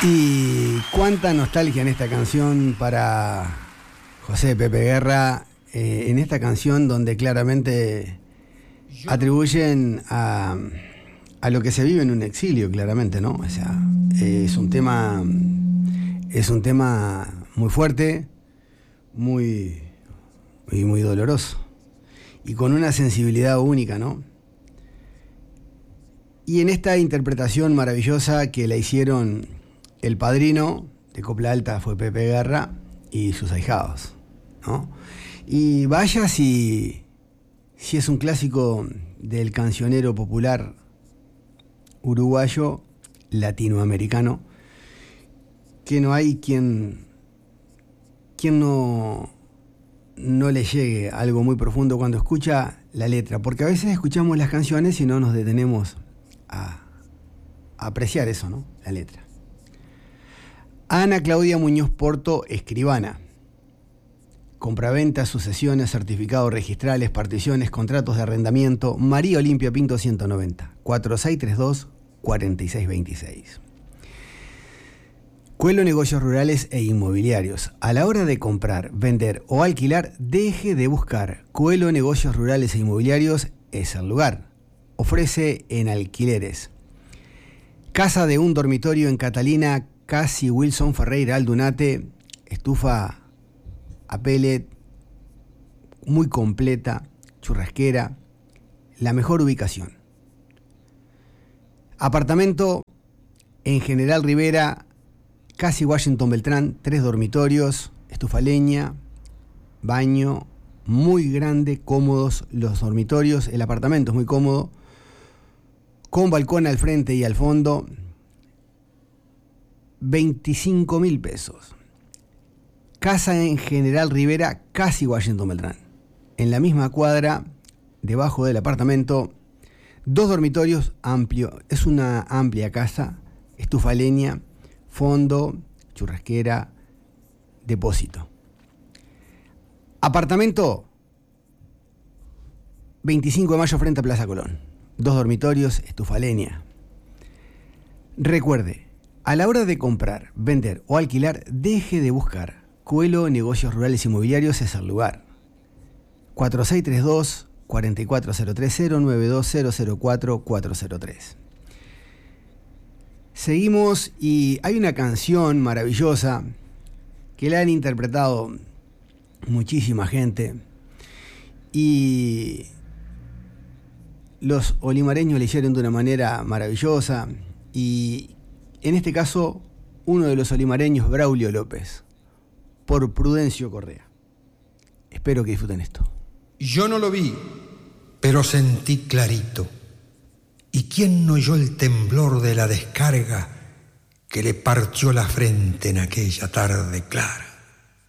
Y cuánta nostalgia en esta canción para José Pepe Guerra, en esta canción donde claramente atribuyen a lo que se vive en un exilio, claramente, ¿no? O sea, es un tema muy fuerte, muy doloroso y con una sensibilidad única, ¿no? Y en esta interpretación maravillosa que la hicieron el padrino de Copla Alta fue Pepe Guerra y sus ahijados, ¿no? Y vaya si es un clásico del cancionero popular uruguayo, latinoamericano, que no hay quien no le llegue algo muy profundo cuando escucha la letra, porque a veces escuchamos las canciones y no nos detenemos a apreciar eso, ¿no? La letra. Ana Claudia Muñoz Porto, escribana. Compraventa, sucesiones, certificados registrales, particiones, contratos de arrendamiento. María Olimpia Pinto 190, 4632-4626. Coelho Negocios Rurales e Inmobiliarios. A la hora de comprar, vender o alquilar, deje de buscar. Coelho Negocios Rurales e Inmobiliarios es el lugar. Ofrece en alquileres. Casa de un dormitorio en Catalina, Casi Wilson Ferreira Aldunate, estufa a pellet, muy completa, churrasquera, la mejor ubicación. Apartamento en General Rivera, Casi Washington Beltrán, 3 dormitorios, estufa leña, baño, muy grande, cómodos los dormitorios, el apartamento es muy cómodo, con balcón al frente y al fondo. 25.000 pesos. Casa en General Rivera, Casi Washington Beltrán. En la misma cuadra, debajo del apartamento, 2 dormitorios, amplio. Es una amplia casa, estufa leña, fondo, churrasquera, depósito. Apartamento 25 de mayo frente a Plaza Colón. 2 dormitorios, estufa leña. Recuerde, a la hora de comprar, vender o alquilar, deje de buscar. Coelho Negocios Rurales Inmobiliarios es el lugar. 4632-4403-092-004-403. Seguimos y hay una canción maravillosa que la han interpretado muchísima gente y los olimareños le hicieron de una manera maravillosa y en este caso uno de los olimareños, Braulio López, por Prudencio Correa. Espero que disfruten esto. Yo no lo vi, pero sentí clarito. ¿Y quién no oyó el temblor de la descarga que le partió la frente en aquella tarde clara?